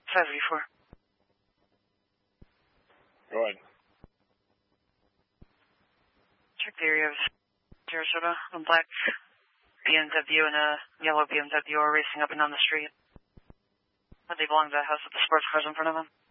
584. Go ahead. Check the area of Sarasota. A black BMW and a yellow BMW are racing up and down the street. They belong to the house with the sports cars in front of them.